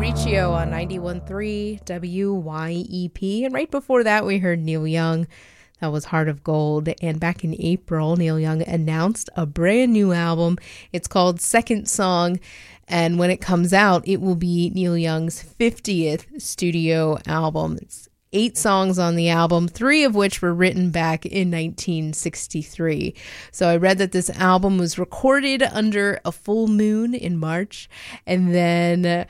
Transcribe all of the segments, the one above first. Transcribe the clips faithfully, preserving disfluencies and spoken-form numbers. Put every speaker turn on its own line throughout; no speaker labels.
Riccio on ninety-one point three W Y E P. And right before that, we heard Neil Young. That was Heart of Gold. And back in April, Neil Young announced a brand new album. It's called Second Song. And when it comes out, it will be Neil Young's fiftieth studio album. It's eight songs on the album, three of which were written back in nineteen sixty-three. So I read that this album was recorded under a full moon in March and then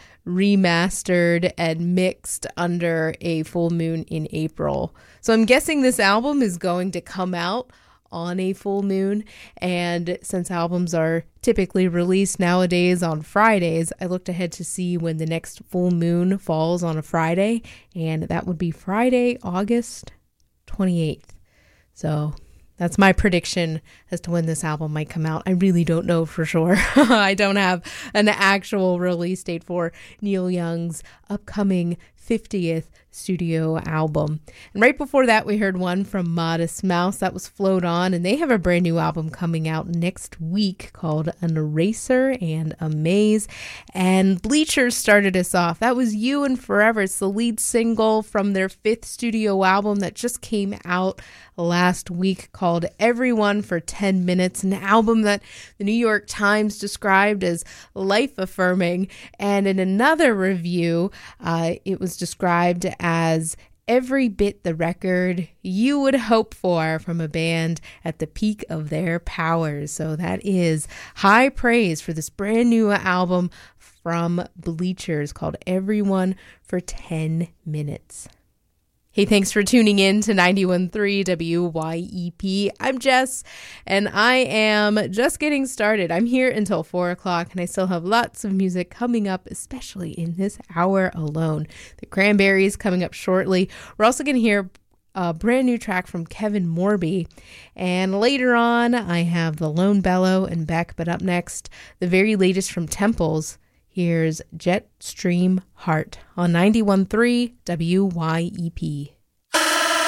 remastered and mixed under a full moon in April. So I'm guessing this album is going to come out on a full moon, and since albums are typically released nowadays on Fridays, I looked ahead to see when the next full moon falls on a Friday, and that would be Friday, August twenty-eighth. So that's my prediction as to when this album might come out. I really don't know for sure. I don't have an actual release date for Neil Young's upcoming fiftieth studio album. And right before that, we heard one from Modest Mouse. That was Float On, and they have a brand new album coming out next week called An Eraser and a Maze. And Bleachers started us off. That was You and Forever. It's the lead single from their fifth studio album that just came out last week called Everyone for ten minutes, an album that the New York Times described as life-affirming. And in another review, uh, it was described as every bit the record you would hope for from a band at the peak of their powers. So that is high praise for this brand new album from Bleachers called Everyone for ten minutes. Hey, thanks for tuning in to ninety-one point three W Y E P. I'm Jess, and I am just getting started. I'm here until four o'clock, and I still have lots of music coming up, especially in this hour alone. The Cranberries coming up shortly. We're also going to hear a brand new track from Kevin Morby. And later on, I have The Lone Bellow and Beck, but up next, the very latest from Temples. Here's Jetstream Heart on ninety-one point three W Y E P.